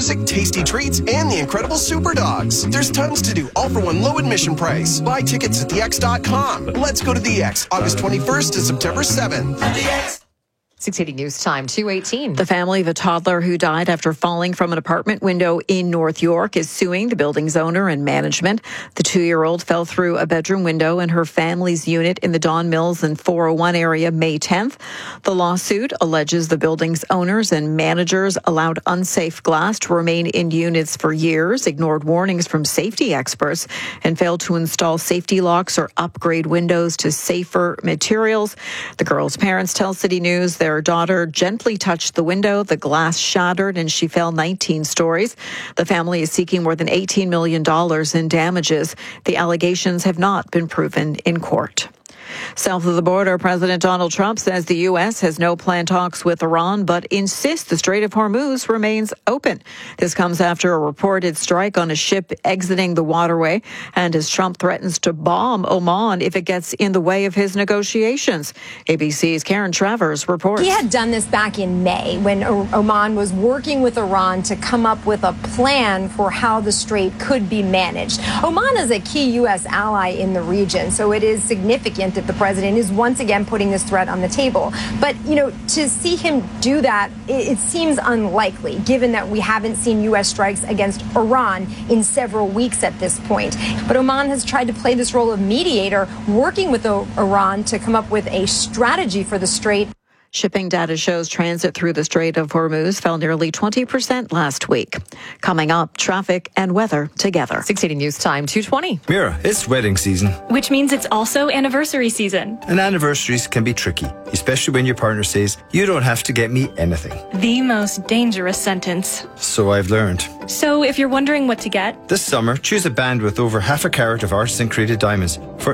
music, tasty treats, and the incredible Super Dogs. There's tons to do, all for one low admission price. Buy tickets at theX.com. Let's go to the X, August 21st to September 7th. The X. 680 News Time, 2:18. The family of a toddler who died after falling from an apartment window in North York is suing the building's owner and management. The 2-year-old fell through a bedroom window in her family's unit in the Don Mills and 401 area May 10th. The lawsuit alleges the building's owners and managers allowed unsafe glass to remain in units for years, ignored warnings from safety experts, and failed to install safety locks or upgrade windows to safer materials. The girl's parents tell City News their daughter gently touched the window, the glass shattered, and she fell 19 stories. The family is seeking more than $18 million in damages. The allegations have not been proven in court. South of the border, President Donald Trump says the U.S. has no planned talks with Iran, but insists the Strait of Hormuz remains open. This comes after a reported strike on a ship exiting the waterway, and as Trump threatens to bomb Oman if it gets in the way of his negotiations. ABC's Karen Travers reports. He had done this back in May when Oman was working with Iran to come up with a plan for how the strait could be managed. Oman is a key U.S. ally in the region, so it is significant that the president is once again putting this threat on the table. But, to see him do that, it seems unlikely, given that we haven't seen U.S. strikes against Iran in several weeks at this point. But Oman has tried to play this role of mediator, working with Iran to come up with a strategy for the strait. Shipping data shows transit through the Strait of Hormuz fell nearly 20% last week. Coming up, traffic and weather together. 680 News Time, 2:20. Mira, it's wedding season. Which means it's also anniversary season. And anniversaries can be tricky, especially when your partner says, "You don't have to get me anything." The most dangerous sentence. So I've learned. So if you're wondering what to get, this summer, choose a band with over half a carat of artisan created diamonds for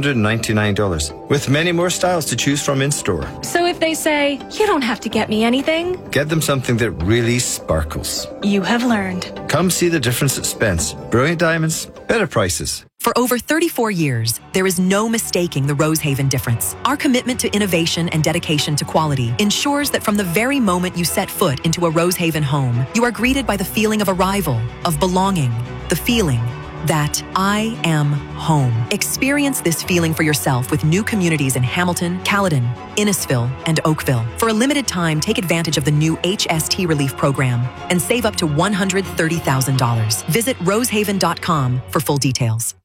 $899, with many more styles to choose from in store. So if they say, "You don't have to get me anything," get them something that really sparkles. You have learned. Come see the difference at Spence. Brilliant diamonds, better prices. For over 34 years, there is no mistaking the Rosehaven difference. Our commitment to innovation and dedication to quality ensures that from the very moment you set foot into a Rosehaven home, you are greeted by the feeling of arrival, of belonging, the feeling that I am home. Experience this feeling for yourself with new communities in Hamilton, Caledon, Innisfil, and Oakville. For a limited time, take advantage of the new HST Relief Program and save up to $130,000. Visit rosehaven.com for full details.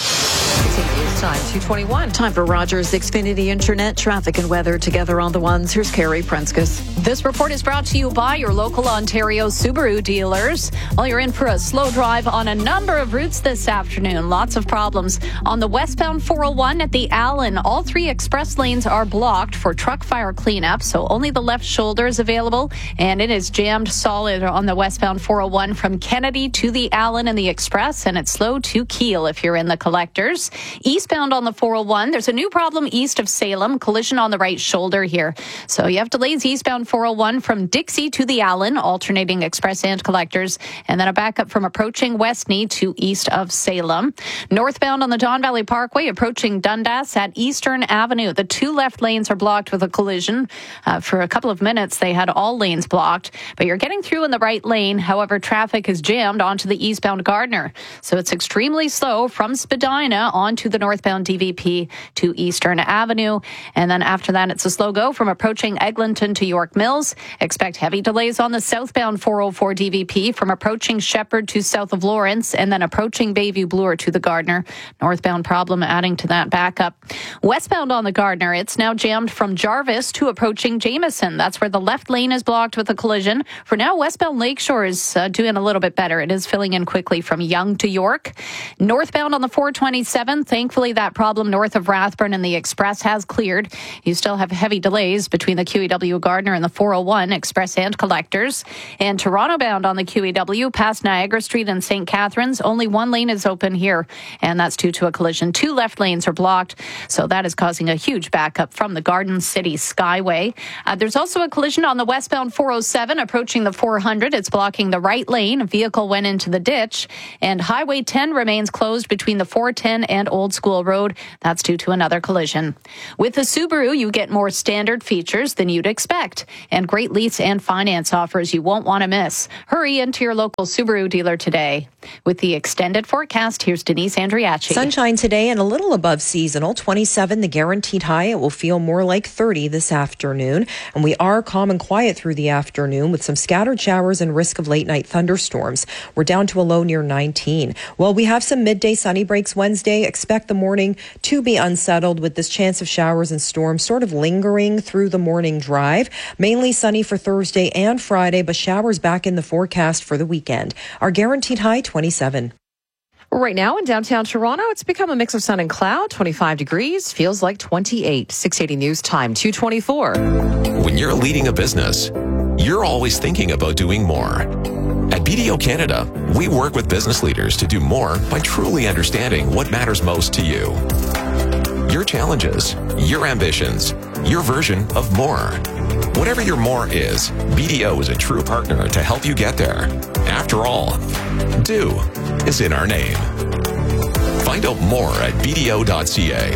Time, 2:21. Time for Rogers Xfinity Internet traffic and weather together on the ones. Here's Carrie Prenskus. This report is brought to you by your local Ontario Subaru dealers. Well, you're in for a slow drive on a number of routes this afternoon. Lots of problems. On the westbound 401 at the Allen, all 3 express lanes are blocked for truck fire cleanup, so only the left shoulder is available, and it is jammed solid on the westbound 401 from Kennedy to the Allen and the Express, and it's slow to Kiel if you're in the collectors. Eastbound on the 401, there's a new problem east of Salem, collision on the right shoulder here. So you have delays eastbound 401 from Dixie to the Allen, alternating express and collectors, and then a backup from approaching Westney to east of Salem. Northbound on the Don Valley Parkway, approaching Dundas at Eastern Avenue. The 2 left lanes are blocked with a collision. For a couple of minutes, they had all lanes blocked, but you're getting through in the right lane. However, traffic is jammed onto the eastbound Gardner. So it's extremely slow from Spadina onto the northbound DVP to Eastern Avenue. And then after that, it's a slow go from approaching Eglinton to York Mills. Expect heavy delays on the southbound 404 DVP from approaching Shepherd to south of Lawrence and then approaching Bayview Bloor to the Gardner. Northbound problem adding to that backup. Westbound on the Gardner, it's now jammed from Jarvis to approaching Jameson. That's where the left lane is blocked with a collision. For now, westbound Lakeshore is doing a little bit better. It is filling in quickly from Yonge to York. Northbound on the 427, thankfully that problem north of Rathburn and the Express has cleared. You still have heavy delays between the QEW Gardner and the 401 Express and collectors. And Toronto bound on the QEW past Niagara Street and St. Catharines, only 1 lane is open here, and that's due to a collision. 2 left lanes are blocked, so that is causing a huge backup from the Garden City Skyway. There's also a collision on the westbound 407 approaching the 400. It's blocking the right lane. A vehicle went into the ditch, and Highway 10 remains closed between the 410 and Old School Dual Road. That's due to another collision. With the Subaru, you get more standard features than you'd expect, and great lease and finance offers you won't want to miss. Hurry into your local Subaru dealer today. With the extended forecast, here's Denise Andriachi. Sunshine today and a little above seasonal, 27 the guaranteed high. It will feel more like 30 this afternoon. And we are calm and quiet through the afternoon with some scattered showers and risk of late night thunderstorms. We're down to a low near 19. Well, we have some midday sunny breaks Wednesday. Expect the morning to be unsettled with this chance of showers and storms sort of lingering through the morning drive. Mainly sunny for Thursday and Friday, but showers back in the forecast for the weekend. Our guaranteed high, 27. Right now in downtown Toronto, it's become a mix of sun and cloud. 25 degrees, feels like 28. 680 News Time, 2:24. When you're leading a business, you're always thinking about doing more. At BDO Canada, we work with business leaders to do more by truly understanding what matters most to you. Your challenges, your ambitions, your version of more. Whatever your more is, BDO is a true partner to help you get there. After all, do is in our name. Find out more at BDO.ca.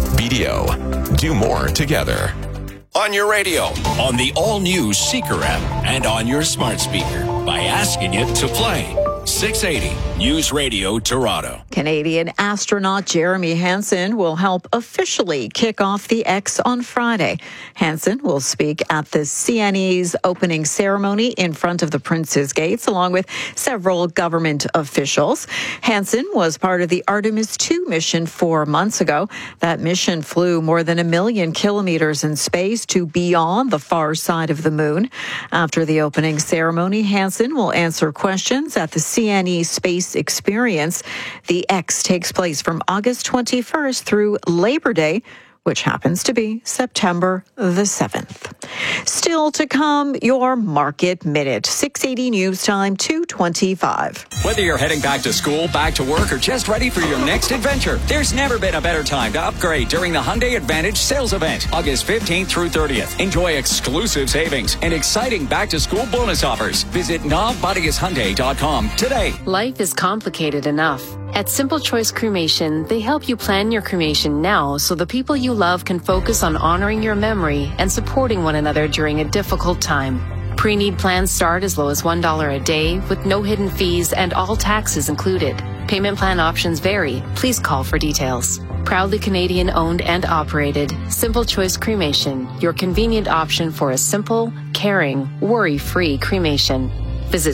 BDO, do more together. On your radio, on the all-new Seeker app, and on your smart speaker by asking it to play 680 News Radio Toronto. Canadian astronaut Jeremy Hansen will help officially kick off the X on Friday. Hansen will speak at the CNE's opening ceremony in front of the Prince's Gates, along with several government officials. Hansen was part of the Artemis 2 mission 4 months ago. That mission flew more than 1 million kilometers in space to beyond the far side of the moon. After the opening ceremony, Hansen will answer questions at the CNE Space Experience. The X takes place from August 21st through Labor Day, which happens to be September the 7th. Still to come, your Market Minute. 680 News Time, 2:25. Whether you're heading back to school, back to work, or just ready for your next adventure, there's never been a better time to upgrade during the Hyundai Advantage sales event, August 15th through 30th. Enjoy exclusive savings and exciting back-to-school bonus offers. Visit NavBodigasHyundai.com today. Life is complicated enough. At Simple Choice Cremation, they help you plan your cremation now so the people you love can focus on honoring your memory and supporting one another during a difficult time. Pre-need plans start as low as $1 a day with no hidden fees and all taxes included. Payment plan options vary. Please call for details. Proudly Canadian owned and operated, Simple Choice Cremation, your convenient option for a simple, caring, worry-free cremation. Visit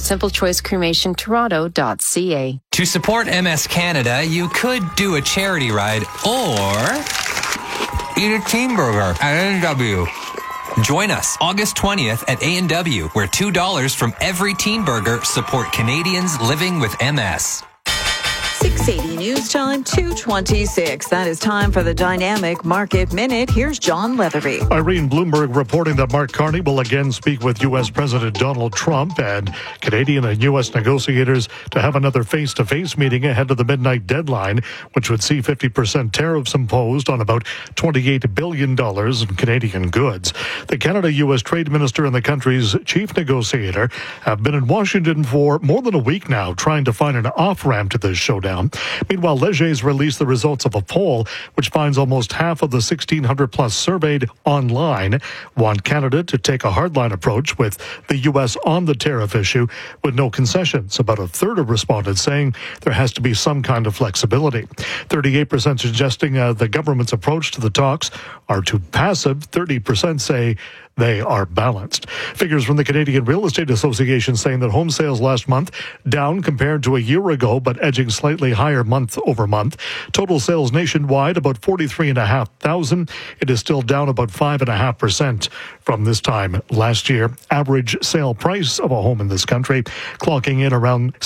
simplechoicecremationtoronto.ca. To support MS Canada, you could do a charity ride or eat a teen burger at A&W. Join us August 20th at A&W, where $2 from every teen burger support Canadians living with MS. 680 News Time, 2:26. That is time for the Dynamic Market Minute. Here's John Leatherby. Irene Bloomberg reporting that Mark Carney will again speak with U.S. President Donald Trump and Canadian and U.S. negotiators to have another face-to-face meeting ahead of the midnight deadline, which would see 50% tariffs imposed on about $28 billion in Canadian goods. The Canada-U.S. trade minister and the country's chief negotiator have been in Washington for more than a week now, trying to find an off-ramp to this showdown. Meanwhile, Leger's released the results of a poll which finds almost half of the 1,600 plus surveyed online want Canada to take a hardline approach with the U.S. on the tariff issue with no concessions. About a third of respondents saying there has to be some kind of flexibility. 38% suggesting the government's approach to the talks are too passive. 30% say they are balanced. Figures from the Canadian Real Estate Association saying that home sales last month down compared to a year ago, but edging slightly higher month over month. Total sales nationwide about 43,500. It is still down about 5.5% from this time last year. Average sale price of a home in this country clocking in around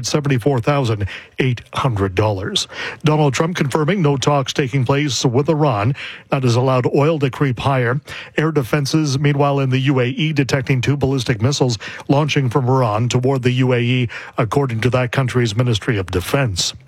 $674,800. Donald Trump confirming no talks taking place with Iran. That has allowed oil to creep higher. Air defenses meanwhile in the UAE detecting 2 ballistic missiles launching from Iran toward the UAE, according to that country's Ministry of Defense.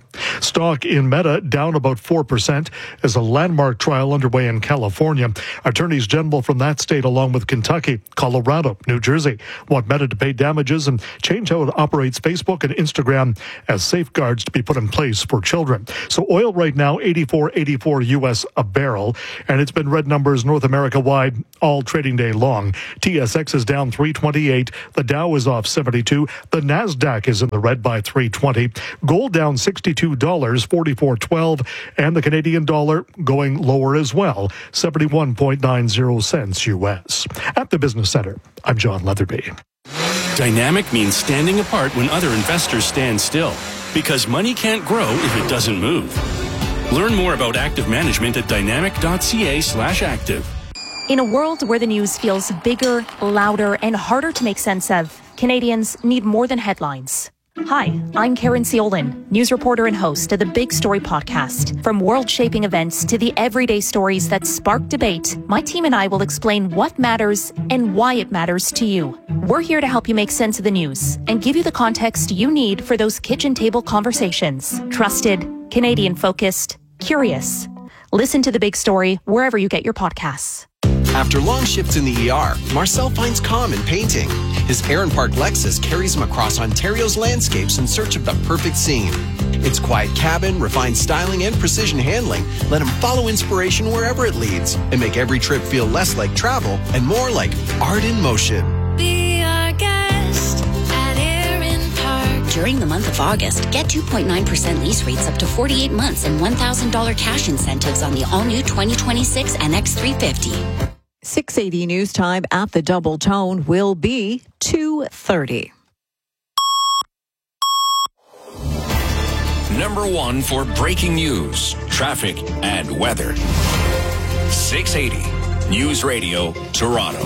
Stock in Meta down about 4% as a landmark trial underway in California. Attorneys general from that state, along with Kentucky, Colorado, New Jersey, want Meta to pay damages and change how it operates Facebook and Instagram as safeguards to be put in place for children. So oil right now, $84.84 US a barrel, and it's been red numbers North America wide all trading day long. TSX is down 328. The Dow is off 72. The NASDAQ is in the red by 320. Gold down $62, 44.12, and the Canadian dollar going lower as well, 71.90 cents US. At the Business Center, I'm John Leatherby. Dynamic means standing apart when other investors stand still, because money can't grow if it doesn't move. Learn more about active management at dynamic.ca/active. In a world where the news feels bigger, louder, and harder to make sense of, Canadians need more than headlines. Hi, I'm Karen Ciolin, news reporter and host of the Big Story podcast. From world-shaping events to the everyday stories that spark debate, my team and I will explain what matters and why it matters to you. We're here to help you make sense of the news and give you the context you need for those kitchen table conversations. Trusted, Canadian-focused, curious. Listen to The Big Story wherever you get your podcasts. After long shifts in the ER, Marcel finds calm in painting. His Aaron Park Lexus carries him across Ontario's landscapes in search of the perfect scene. Its quiet cabin, refined styling, and precision handling let him follow inspiration wherever it leads and make every trip feel less like travel and more like art in motion. Be our guest at Aaron Park. During the month of August, get 2.9% lease rates up to 48 months and $1,000 cash incentives on the all-new 2026 NX350. 680 news time at the Double Tone will be 2:30. Number one for breaking news, traffic, and weather. 680 News Radio, Toronto.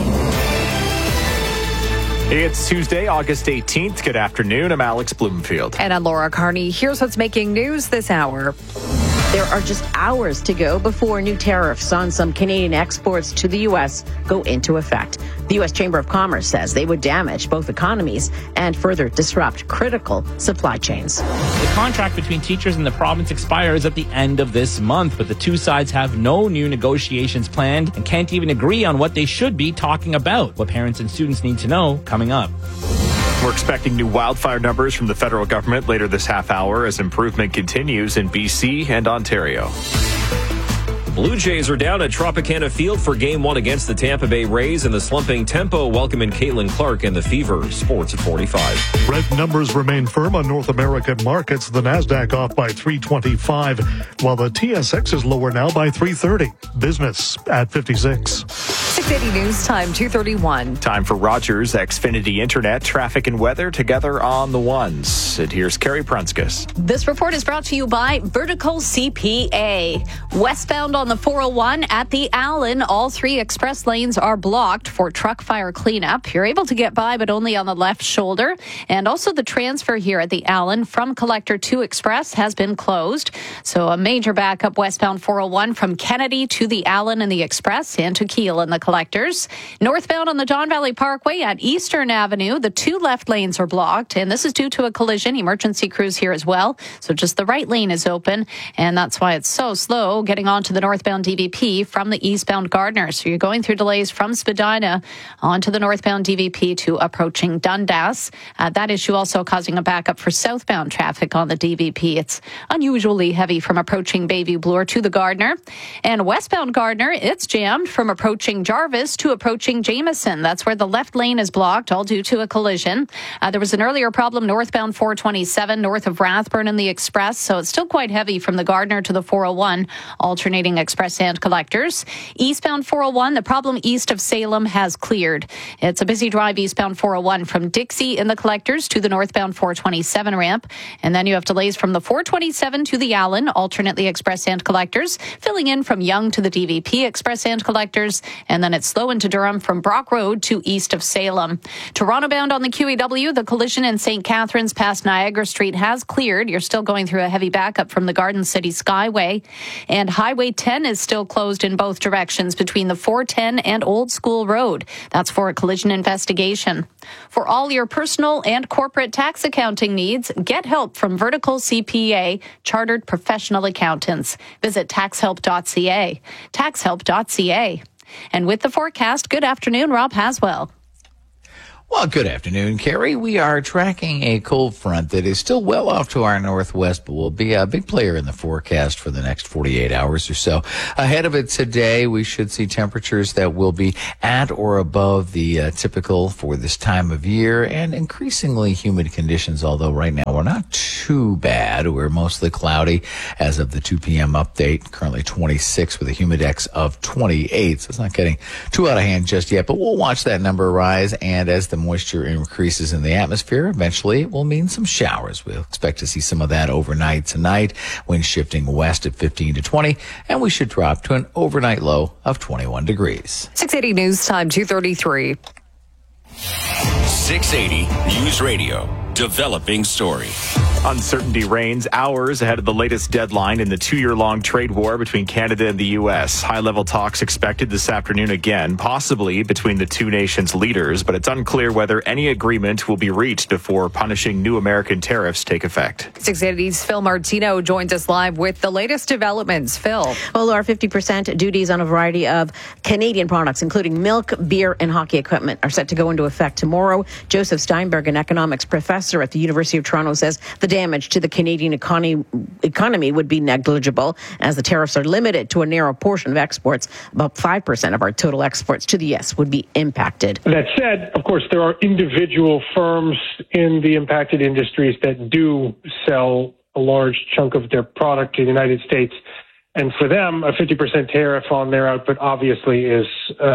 It's Tuesday, August 18th. Good afternoon. I'm Alex Bloomfield. And I'm Laura Carney. Here's what's making news this hour. There are just hours to go before new tariffs on some Canadian exports to the U.S. go into effect. The U.S. Chamber of Commerce says they would damage both economies and further disrupt critical supply chains. The contract between teachers and the province expires at the end of this month, but the two sides have no new negotiations planned and can't even agree on what they should be talking about. What parents and students need to know coming up. We're expecting new wildfire numbers from the federal government later this half hour as improvement continues in BC and Ontario. Blue Jays are down at Tropicana Field for Game 1 against the Tampa Bay Rays, and the slumping Tempo welcoming Caitlin Clark and the Fever. Sports at 45. Red numbers remain firm on North American markets. The NASDAQ off by 325, while the TSX is lower now by 330. Business at 56. 680 news time, 2:31. Time for Rogers Xfinity Internet, traffic and weather together on the ones. And here's Carrie Prunskis. This report is brought to you by Vertical CPA. Westbound on the 401 at the Allen, all three express lanes are blocked for truck fire cleanup. You're able to get by, but only on the left shoulder. And also the transfer here at the Allen from Collector to Express has been closed. So a major backup westbound 401 from Kennedy to the Allen and the Express and to Kiel and the Collectors. Northbound on the Don Valley Parkway at Eastern Avenue, the two left lanes are blocked, and this is due to a collision. Emergency crews here as well. So just the right lane is open, and that's why it's so slow getting onto the northbound DVP from the eastbound Gardner. So you're going through delays from Spadina onto the northbound DVP to approaching Dundas. That issue also causing a backup for southbound traffic on the DVP. It's unusually heavy from approaching Bayview Bloor to the Gardner. And westbound Gardner, it's jammed from approaching Jarvis to approaching Jameson. That's where the left lane is blocked, all due to a collision. There was an earlier problem northbound 427 north of Rathburn and the Express. So it's still quite heavy from the Gardner to the 401, alternating Express and Collectors. Eastbound 401, the problem east of Salem has cleared. It's a busy drive eastbound 401 from Dixie in the Collectors to the northbound 427 ramp. And then you have delays from the 427 to the Allen, alternately Express and Collectors, filling in from Yonge to the DVP Express and Collectors, and then minutes slow into Durham from Brock Road to east of Salem. Toronto bound on the QEW, the collision in St. Catharines past Niagara Street has cleared. You're still going through a heavy backup from the Garden City Skyway. And Highway 10 is still closed in both directions between the 410 and Old School Road. That's for a collision investigation. For all your personal and corporate tax accounting needs, get help from Vertical CPA, Chartered Professional Accountants. Visit taxhelp.ca. Taxhelp.ca. And with the forecast, good afternoon, Rob Haswell. Well, good afternoon, Carrie. We are tracking a cold front that is still well off to our northwest, but will be a big player in the forecast for the next 48 hours or so. Ahead of it today, we should see temperatures that will be at or above the typical for this time of year, and increasingly humid conditions, although right now we're not too bad. We're mostly cloudy as of the 2 p.m. update, currently 26 with a humidex of 28, so it's not getting too out of hand just yet, but we'll watch that number rise, and as the moisture increases in the atmosphere, eventually it will mean some showers. We'll expect to see some of that overnight tonight, wind shifting west at 15 to 20, and we should drop to an overnight low of 21 degrees. 680 News Time, 2:33. 680 News Radio. Developing story. Uncertainty reigns hours ahead of the latest deadline in the 2-year-long trade war between Canada and the U.S. High-level talks expected this afternoon again, possibly between the two nations' leaders, but it's unclear whether any agreement will be reached before punishing new American tariffs take effect. 680's Phil Martino joins us live with the latest developments. Phil. Well, our 50% duties on a variety of Canadian products, including milk, beer, and hockey equipment, are set to go into effect tomorrow. Joseph Steinberg, an economics professor at the University of Toronto, says the damage to the Canadian economy would be negligible, as the tariffs are limited to a narrow portion of exports. About 5% of our total exports to the U.S. would be impacted. That said, of course, there are individual firms in the impacted industries that do sell a large chunk of their product to the United States. And for them, a 50% tariff on their output obviously is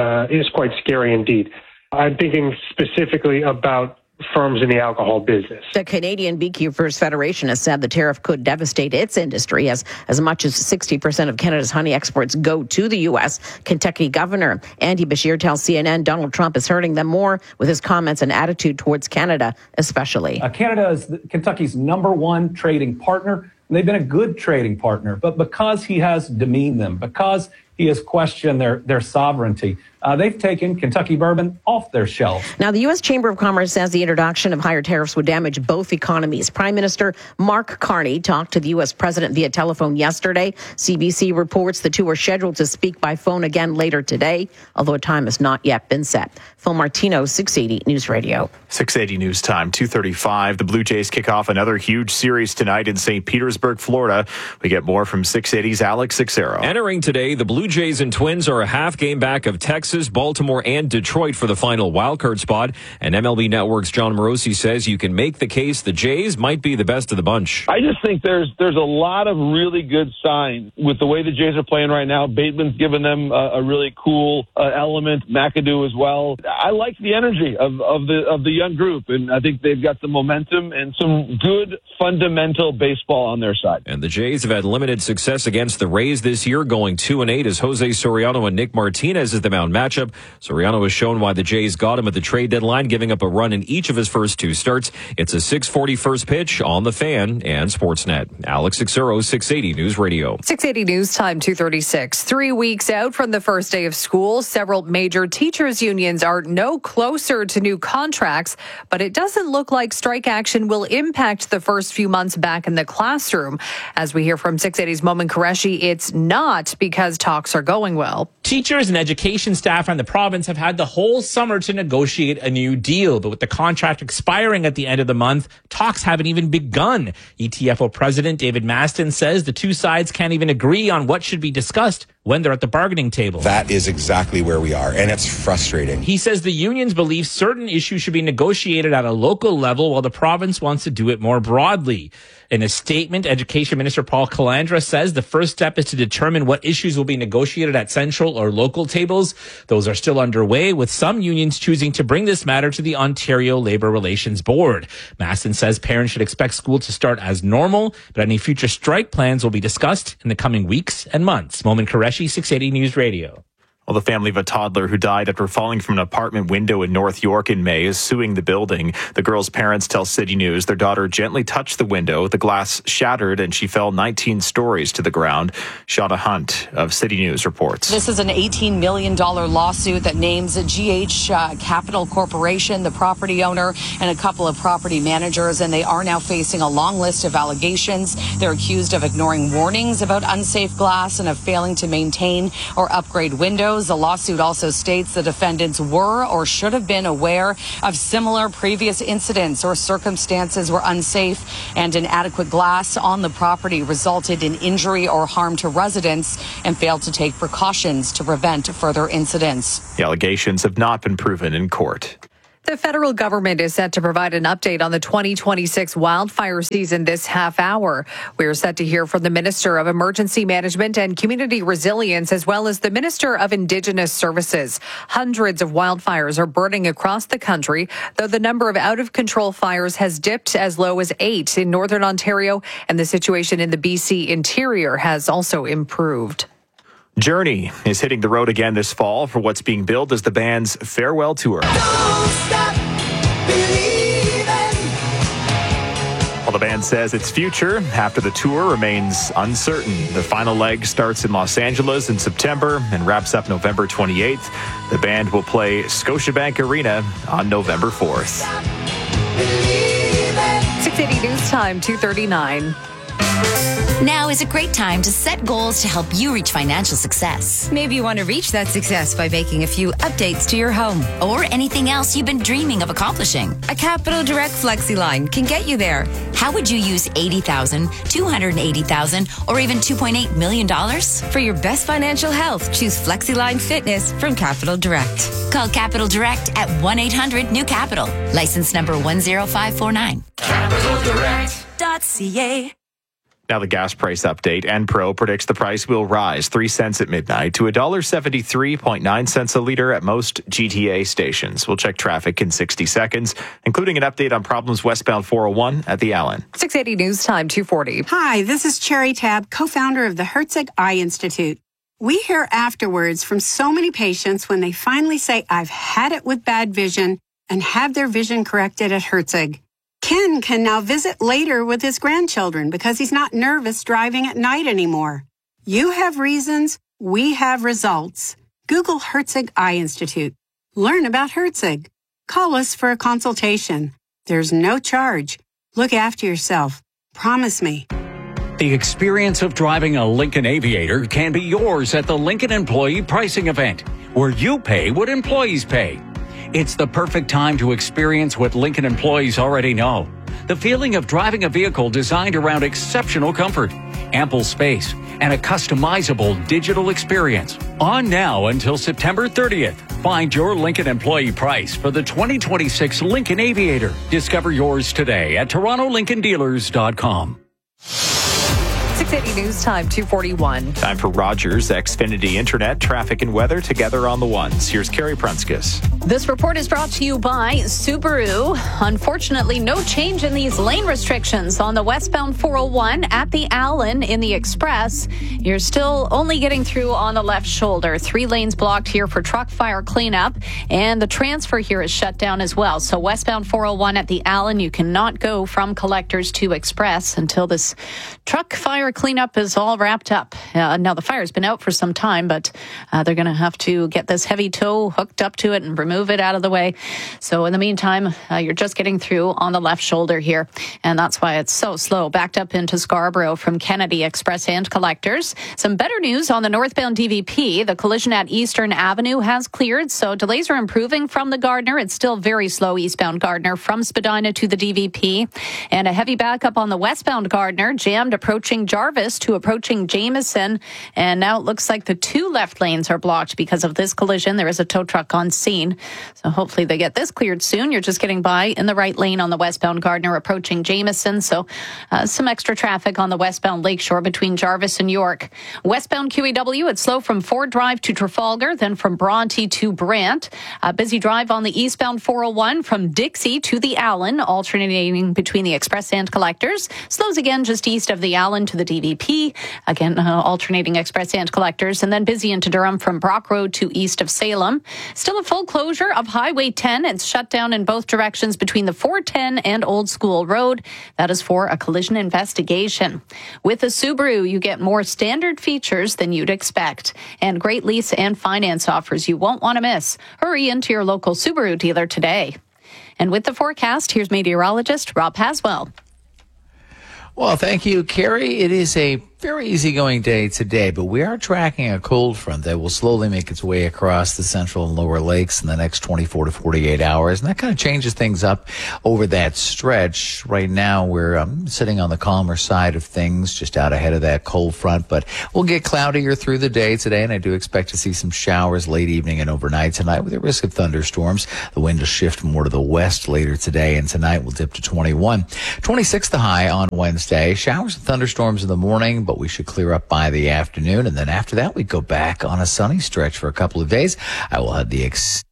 quite scary indeed. I'm thinking specifically about firms in the alcohol business. The Canadian Beekeepers Federation has said the tariff could devastate its industry, as much as 60% of Canada's honey exports go to the U.S. Kentucky Governor Andy Beshear tells CNN Donald Trump is hurting them more with his comments and attitude towards Canada, especially. Canada is Kentucky's number one trading partner, and they've been a good trading partner. But because he has demeaned them, because he has questioned their sovereignty, they've taken Kentucky bourbon off their shelves. Now, the U.S. Chamber of Commerce says the introduction of higher tariffs would damage both economies. Prime Minister Mark Carney talked to the U.S. president via telephone yesterday. CBC reports the two are scheduled to speak by phone again later today, although a time has not yet been set. Phil Martino, 680 News Radio. 680 News Time, 2:35. The Blue Jays kick off another huge series tonight in St. Petersburg, Florida. We get more from 680's Alex Sixero. Entering today, the Blue Jays and Twins are a half game back of Texas, Baltimore, and Detroit for the final wildcard spot. And MLB Network's John Morosi says you can make the case the Jays might be the best of the bunch. I just think there's a lot of really good signs with the way the Jays are playing right now. Bateman's given them a really cool element. McAdoo as well. I like the energy of the young group, and I think they've got some momentum and some good fundamental baseball on their side. And the Jays have had limited success against the Rays this year, going 2-8 as Jose Soriano and Nick Martinez is the mound matchup. Soriano has shown why the Jays got him at the trade deadline, giving up a run in each of his first two starts. It's a 6:40 first pitch on The Fan and Sportsnet. Alex Sixero, 680 News Radio. 680 News Time, 2:36. 3 weeks out from the first day of school, several major teachers' unions are no closer to new contracts, but it doesn't look like strike action will impact the first few months back in the classroom. As we hear from 680's Momin Qureshi, it's not because talks are going well. Teachers and education staff around the province have had the whole summer to negotiate a new deal, but with the contract expiring at the end of the month, talks haven't even begun. ETFO President David Maston says the two sides can't even agree on what should be discussed when they're at the bargaining table. That is exactly where we are, and it's frustrating. He says the unions believe certain issues should be negotiated at a local level while the province wants to do it more broadly. In a statement, Education Minister Paul Calandra says the first step is to determine what issues will be negotiated at central or local tables. Those are still underway, with some unions choosing to bring this matter to the Ontario Labour Relations Board. Maston says parents should expect school to start as normal, but any future strike plans will be discussed in the coming weeks and months. Momin Qureshi, 680 News Radio. Well, the family of a toddler who died after falling from an apartment window in North York in May is suing the building. The girl's parents tell City News their daughter gently touched the window. The glass shattered and she fell 19 stories to the ground. Shauna Hunt of City News reports. This is an $18 million lawsuit that names GH Capital Corporation, the property owner, and a couple of property managers, and they are now facing a long list of allegations. They're accused of ignoring warnings about unsafe glass and of failing to maintain or upgrade windows. The lawsuit also states the defendants were or should have been aware of similar previous incidents or circumstances where unsafe and inadequate glass on the property resulted in injury or harm to residents and failed to take precautions to prevent further incidents. The allegations have not been proven in court. The federal government is set to provide an update on the 2026 wildfire season this half hour. We are set to hear from the Minister of Emergency Management and Community Resilience, as well as the Minister of Indigenous Services. Hundreds of wildfires are burning across the country, though the number of out-of-control fires has dipped as low as 8 in Northern Ontario, and the situation in the BC interior has also improved. Journey is hitting the road again this fall for what's being billed as the band's farewell tour. While the band says its future after the tour remains uncertain. The final leg starts in Los Angeles in September and wraps up November 28th. The band will play Scotiabank Arena on November 4th. 680 News Time, 2:39. Now is a great time to set goals to help you reach financial success. Maybe you want to reach that success by making a few updates to your home. Or anything else you've been dreaming of accomplishing. A Capital Direct FlexiLine can get you there. How would you use $80,000, $280,000, or even $2.8 million? For your best financial health, choose FlexiLine Fitness from Capital Direct. Call Capital Direct at 1-800-NEW-CAPITAL. License number 10549. CapitalDirect.ca. Now the gas price update. Enpro predicts the price will rise 3 cents at midnight to $1.73.9 a liter at most GTA stations. We'll check traffic in 60 seconds, including an update on problems westbound 401 at the Allen. 680 News Time, 2:40. Hi, this is Cherry Tab, co-founder of the Herzig Eye Institute. We hear afterwards from so many patients when they finally say, I've had it with bad vision, and have their vision corrected at Herzig. Ken can now visit later with his grandchildren because he's not nervous driving at night anymore. You have reasons, we have results. Google Herzig Eye Institute. Learn about Herzig. Call us for a consultation. There's no charge. Look after yourself. Promise me. The experience of driving a Lincoln Aviator can be yours at the Lincoln Employee Pricing Event, where you pay what employees pay. It's the perfect time to experience what Lincoln employees already know. The feeling of driving a vehicle designed around exceptional comfort, ample space, and a customizable digital experience. On now until September 30th. Find your Lincoln employee price for the 2026 Lincoln Aviator. Discover yours today at TorontoLincolnDealers.com. 680 News Time, 2:41. Time for Rogers Xfinity Internet, traffic and weather together on the ones. Here's Carrie Prunskis. This report is brought to you by Subaru. Unfortunately, no change in these lane restrictions on the westbound 401 at the Allen in the Express. You're still only getting through on the left shoulder. 3 lanes blocked here for truck fire cleanup, and the transfer here is shut down as well. So westbound 401 at the Allen, you cannot go from Collectors to Express until this truck fire cleanup is all wrapped up. Now, the fire's been out for some time, but they're going to have to get this heavy tow hooked up to it and remove it out of the way. So in the meantime, you're just getting through on the left shoulder here, and that's why it's so slow. Backed up into Scarborough from Kennedy Express and Collectors. Some better news on the northbound DVP. The collision at Eastern Avenue has cleared, so delays are improving from the Gardner. It's still very slow eastbound Gardner from Spadina to the DVP. And a heavy backup on the westbound Gardner, jammed approaching Jarvis to approaching Jameson. And now it looks like the 2 left lanes are blocked because of this collision. There is a tow truck on scene. So hopefully they get this cleared soon. You're just getting by in the right lane on the westbound Gardner approaching Jameson. So some extra traffic on the westbound Lakeshore between Jarvis and York. Westbound QEW, it's slow from Ford Drive to Trafalgar, then from Bronte to Brant. A busy drive on the eastbound 401 from Dixie to the Allen, alternating between the Express and Collectors. Slows again just east of the Allen to the BDP. Again, alternating express and collectors. And then busy into Durham from Brock Road to east of Salem. Still a full closure of Highway 10. It's shut down in both directions between the 410 and Old School Road. That is for a collision investigation. With a Subaru, you get more standard features than you'd expect. And great lease and finance offers you won't want to miss. Hurry into your local Subaru dealer today. And with the forecast, here's meteorologist Rob Haswell. Well, thank you, Carrie. It is a very easygoing day today, but we are tracking a cold front that will slowly make its way across the central and lower lakes in the next 24 to 48 hours. And that kind of changes things up over that stretch. Right now, we're sitting on the calmer side of things, just out ahead of that cold front, but we'll get cloudier through the day today, and I do expect to see some showers late evening and overnight tonight with a risk of thunderstorms. The wind will shift more to the west later today, and tonight will dip to 21. 26 the high on Wednesday. Showers and thunderstorms in the morning, but we should clear up by the afternoon. And then after that, we go back on a sunny stretch for a couple of days. I will have the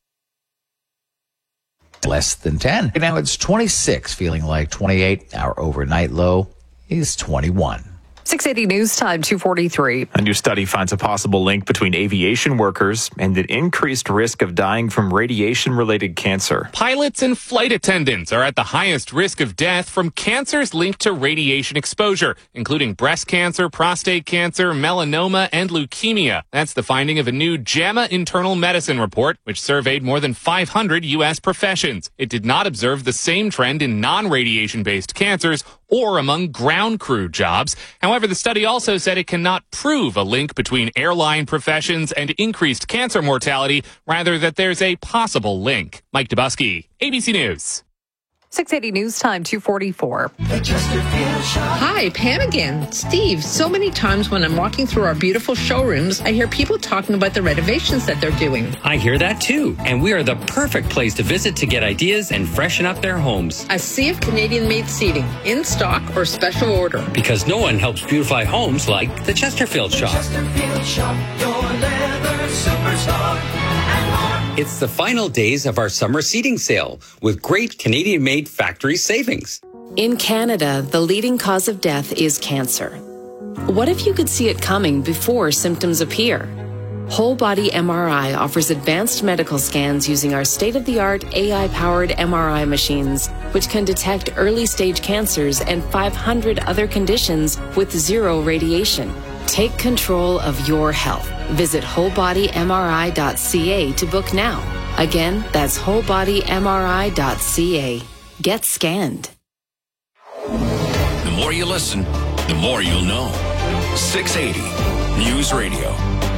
less than 10. Now it's 26, feeling like 28. Our overnight low is 21. 680 News Time, 2:43. A new study finds a possible link between aviation workers and an increased risk of dying from radiation-related cancer. Pilots and flight attendants are at the highest risk of death from cancers linked to radiation exposure, including breast cancer, prostate cancer, melanoma, and leukemia. That's the finding of a new JAMA Internal Medicine report, which surveyed more than 500 U.S. professions. It did not observe the same trend in non-radiation-based cancers or among ground crew jobs. However, the study also said it cannot prove a link between airline professions and increased cancer mortality, rather that there's a possible link. Mike Dubusky, ABC News. 680 News Time, 2:44. Hi, Pam again. Steve, so many times when I'm walking through our beautiful showrooms, I hear people talking about the renovations that they're doing. I hear that too, and we are the perfect place to visit to get ideas and freshen up their homes. A sea of Canadian-made seating, in stock or special order. Because no one helps beautify homes like the Chesterfield Shop. Chesterfield Shop, your leather superstar. It's the final days of our summer seating sale with great Canadian-made factory savings. In Canada, the leading cause of death is cancer. What if you could see it coming before symptoms appear? Whole Body MRI offers advanced medical scans using our state-of-the-art AI-powered MRI machines, which can detect early-stage cancers and 500 other conditions with zero radiation. Take control of your health. Visit wholebodymri.ca to book now. Again, that's wholebodymri.ca. Get scanned. The more you listen, the more you'll know. 680 News Radio.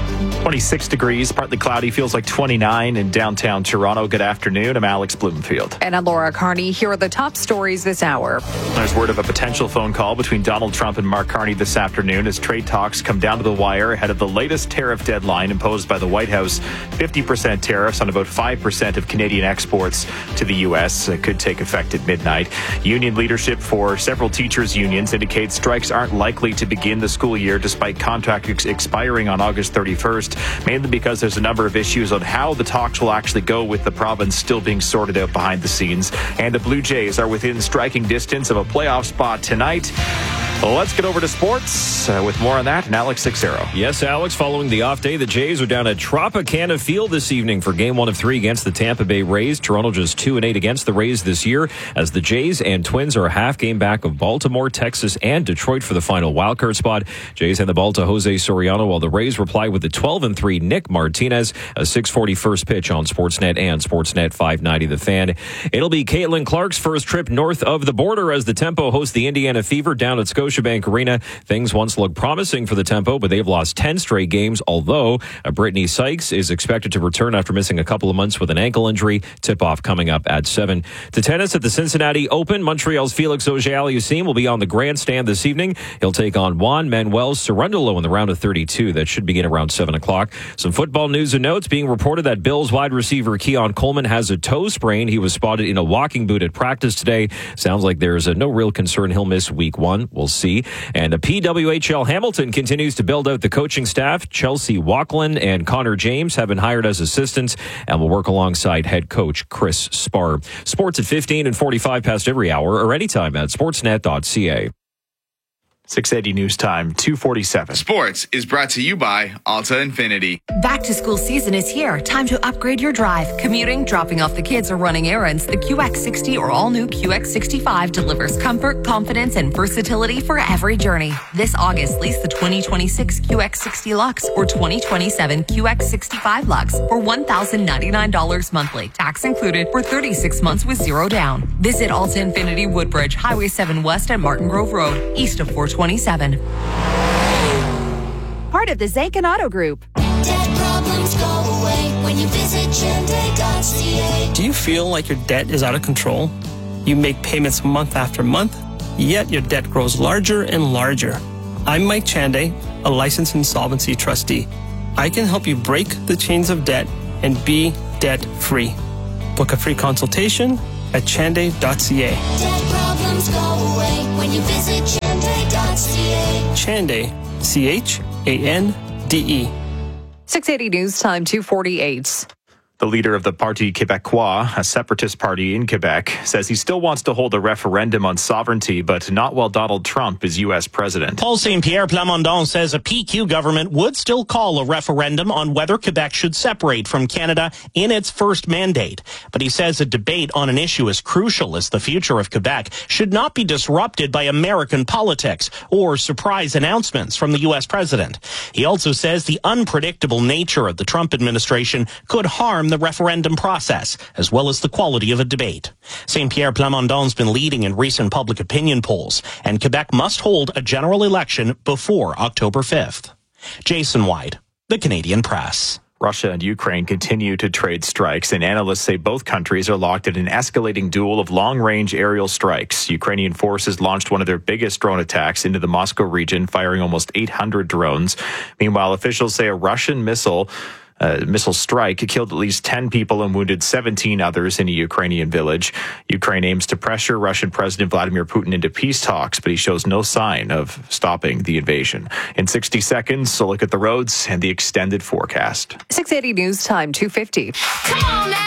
26 degrees, partly cloudy, feels like 29 in downtown Toronto. Good afternoon. I'm Alex Bloomfield. And I'm Laura Carney. Here are the top stories this hour. There's word of a potential phone call between Donald Trump and Mark Carney this afternoon as trade talks come down to the wire ahead of the latest tariff deadline imposed by the White House. 50% tariffs on about 5% of Canadian exports to the U.S. Could take effect at midnight. Union leadership for several teachers' unions indicates strikes aren't likely to begin the school year despite contracts expiring on August 31st. Mainly because there's a number of issues on how the talks will actually go, with the province still being sorted out behind the scenes. And the Blue Jays are within striking distance of a playoff spot tonight. Well, let's get over to sports with more on that and Alex Sixero. Yes, Alex, following the off day, the Jays are down at Tropicana Field this evening for Game 1 of 3 against the Tampa Bay Rays. Toronto just 2-8 against the Rays this year, as the Jays and Twins are a half game back of Baltimore, Texas, and Detroit for the final wildcard spot. Jays hand the ball to Jose Soriano, while the Rays reply with the 12-3 Nick Martinez, a 6:40 first pitch on Sportsnet and Sportsnet 590 The Fan. It'll be Caitlin Clark's first trip north of the border as the Tempo hosts the Indiana Fever down at Scotiabank Arena. Things once looked promising for the Tempo, but they've lost 10 straight games, although Brittany Sykes is expected to return after missing a couple of months with an ankle injury. Tip-off coming up at 7. To tennis at the Cincinnati Open, Montreal's Felix Auger-Aliassime will be on the grandstand this evening. He'll take on Juan Manuel Cerundolo in the round of 32. That should begin around 7 o'clock. Some football news and notes. Being reported that Bills wide receiver Keon Coleman has a toe sprain. He was spotted in a walking boot at practice today. Sounds like there's no real concern he'll miss week 1. We'll see. And the PWHL Hamilton continues to build out the coaching staff. Chelsea Walkland and Connor James have been hired as assistants and will work alongside head coach Chris Spar. Sports at 15 and 45 past every hour or anytime at sportsnet.ca. 680 News Time, 2:47. Sports is brought to you by Alta Infinity. Back to school season is here. Time to upgrade your drive. Commuting, dropping off the kids, or running errands. The QX60 or all-new QX65 delivers comfort, confidence, and versatility for every journey. This August, lease the 2026 QX60 Lux or 2027 QX65 Lux for $1,099 monthly. Tax included for 36 months with zero down. Visit Alta Infinity Woodbridge, Highway 7 West at Martin Grove Road, east of 427. Part of the Zankin Auto Group. Debt problems go away when you visit Chende.ca. Do you feel like your debt is out of control? You make payments month after month, yet your debt grows larger and larger. I'm Mike Chande, a licensed insolvency trustee. I can help you break the chains of debt and be debt-free. Book a free consultation at Chande.ca. Debt problems go away when you visit Chende.ca. Chande, C-H-A-N-D-E. 680 News Time, 2:48. The leader of the Parti Québécois, a separatist party in Quebec, says he still wants to hold a referendum on sovereignty, but not while Donald Trump is U.S. president. Paul Saint-Pierre Plamondon says a PQ government would still call a referendum on whether Quebec should separate from Canada in its first mandate. But he says a debate on an issue as crucial as the future of Quebec should not be disrupted by American politics or surprise announcements from the U.S. president. He also says the unpredictable nature of the Trump administration could harm the referendum process, as well as the quality of a debate. Saint-Pierre Plamondon's been leading in recent public opinion polls, and Quebec must hold a general election before October 5th. Jason White, The Canadian Press. Russia and Ukraine continue to trade strikes, and analysts say both countries are locked in an escalating duel of long-range aerial strikes. Ukrainian forces launched one of their biggest drone attacks into the Moscow region, firing almost 800 drones. Meanwhile, officials say a Russian missile strike killed at least 10 people and wounded 17 others in a Ukrainian village. Ukraine aims to pressure Russian President Vladimir Putin into peace talks, but he shows no sign of stopping the invasion. In 60 seconds, a look at the roads and the extended forecast. 680 News Time, 2:50. Come on now.